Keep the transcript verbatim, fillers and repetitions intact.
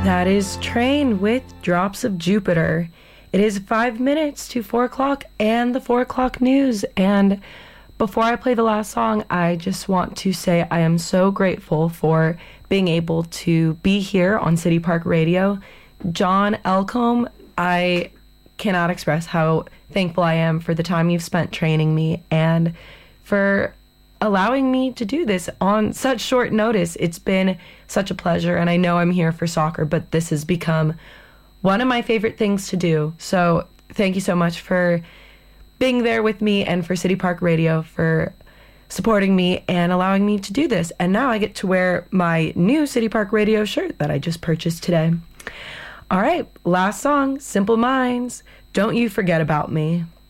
That is Train with Drops of Jupiter. It is five minutes to four o'clock and the four o'clock news. And before I play the last song, I just want to say I am so grateful for being able to be here on City Park Radio. John Elcombe, I cannot express how thankful I am for the time you've spent training me and for allowing me to do this on such short notice. It's been such a pleasure, and I know I'm here for soccer, but this has become one of my favorite things to do. So thank you so much for being there with me and for City Park Radio for supporting me and allowing me to do this. And now I get to wear my new City Park Radio shirt that I just purchased today. All right, last song, Simple Minds, Don't You Forget About Me.